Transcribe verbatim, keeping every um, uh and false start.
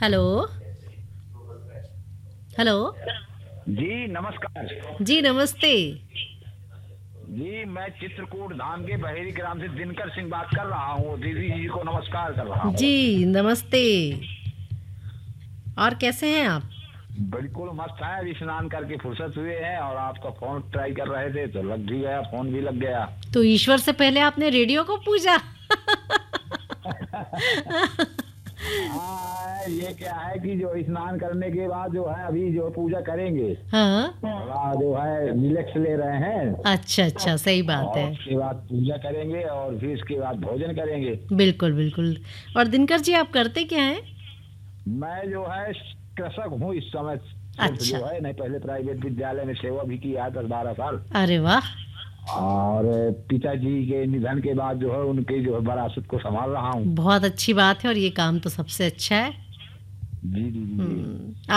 Hello. Hello. जी नमस्कार। जी नमस्ते। जी मैं चित्रकूट धाम के बहेरी ग्राम से दिनकर सिंह बात कर रहा हूँ। दीदी जी को नमस्कार कर रहा हूँ। जी नमस्ते। और कैसे हैं आप? बिल्कुल मस्त है। अभी स्नान करके फुर्सत हुए हैं और आपका फोन ट्राई कर रहे थे तो लग भी गया, फोन भी लग गया। तो ईश्वर से पहले आपने रेडियो को पूजा। हाँ, ये क्या है कि जो स्नान करने के बाद जो है अभी जो पूजा करेंगे, हाँ। थोड़ा जो है रिलैक्स ले रहे हैं अच्छा अच्छा, सही बात और है। उसके बाद पूजा करेंगे और फिर इसके बाद भोजन करेंगे। बिल्कुल बिल्कुल। और दिनकर जी आप करते क्या हैं? मैं जो है कृषक हूँ इस समय। सिर्फ अच्छा। जो है नहीं, पहले प्राइवेट विद्यालय में सेवा भी किया है दस बारह साल। अरे वाह। और पिताजी के निधन के बाद जो है उनके जो है विरासत को संभाल रहा हूँ। बहुत अच्छी बात है और ये काम तो सबसे अच्छा है। जी जी जी जी। हम्म।